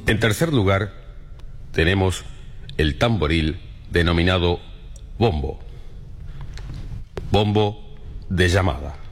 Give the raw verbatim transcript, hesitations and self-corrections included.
En tercer lugar, tenemos el tamboril denominado bombo, bombo de llamada.